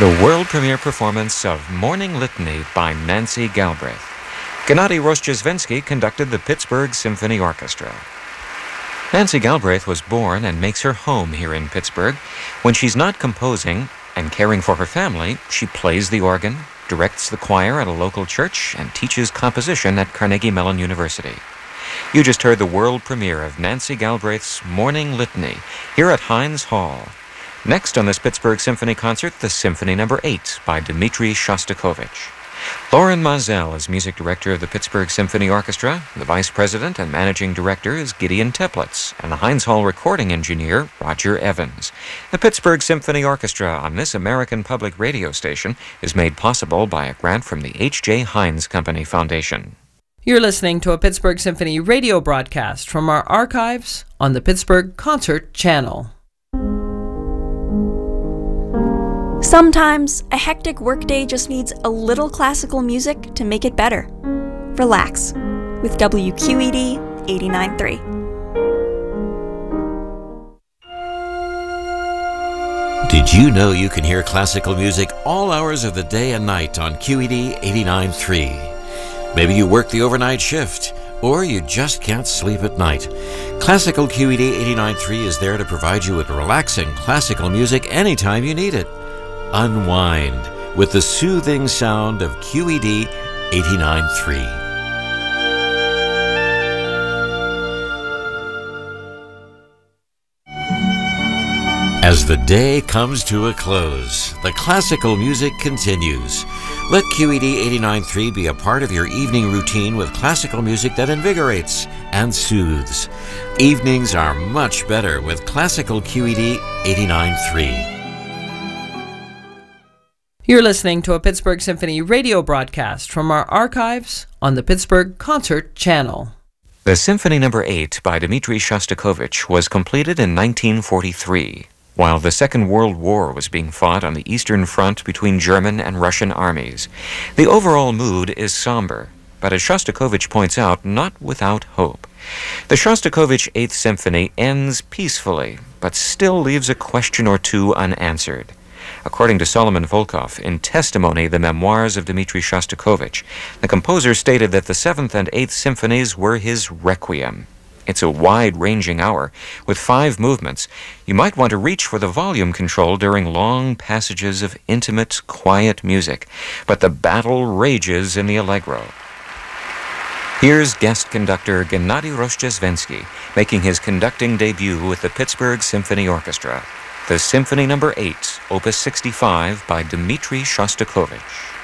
The world premiere performance of Morning Litany by Nancy Galbraith. Gennady Rozhdestvensky conducted the Pittsburgh Symphony Orchestra. Nancy Galbraith was born and makes her home here in Pittsburgh. When she's not composing and caring for her family, she plays the organ, directs the choir at a local church, and teaches composition at Carnegie Mellon University. You just heard the world premiere of Nancy Galbraith's Morning Litany here at Heinz Hall. Next on this Pittsburgh Symphony concert, the Symphony No. 8 by Dmitri Shostakovich. Loren Maazel is music director of the Pittsburgh Symphony Orchestra. The vice president and managing director is Gideon Teplitz, and the Heinz Hall recording engineer, Roger Evans. The Pittsburgh Symphony Orchestra on this American public radio station is made possible by a grant from the H.J. Heinz Company Foundation. You're listening to a Pittsburgh Symphony radio broadcast from our archives on the Pittsburgh Concert Channel. Sometimes, a hectic workday just needs a little classical music to make it better. Relax with WQED 89.3. Did you know you can hear classical music all hours of the day and night on QED 89.3? Maybe you work the overnight shift, or you just can't sleep at night. Classical QED 89.3 is there to provide you with relaxing classical music anytime you need it. Unwind with the soothing sound of QED 89.3. As the day comes to a close, the classical music continues. Let QED 89.3 be a part of your evening routine with classical music that invigorates and soothes. Evenings are much better with classical QED 89.3. You're listening to a Pittsburgh Symphony radio broadcast from our archives on the Pittsburgh Concert Channel. The Symphony No. 8 by Dmitri Shostakovich was completed in 1943, while the Second World War was being fought on the Eastern Front between German and Russian armies. The overall mood is somber, but as Shostakovich points out, not without hope. The Shostakovich Eighth Symphony ends peacefully, but still leaves a question or two unanswered. According to Solomon Volkov, in Testimony, the Memoirs of Dmitri Shostakovich, the composer stated that the 7th and 8th symphonies were his requiem. It's a wide-ranging hour with 5 movements. You might want to reach for the volume control during long passages of intimate, quiet music, but the battle rages in the allegro. Here's guest conductor Gennady Rozhdestvensky making his conducting debut with the Pittsburgh Symphony Orchestra. The Symphony No. 8, Opus 65 by Dmitri Shostakovich.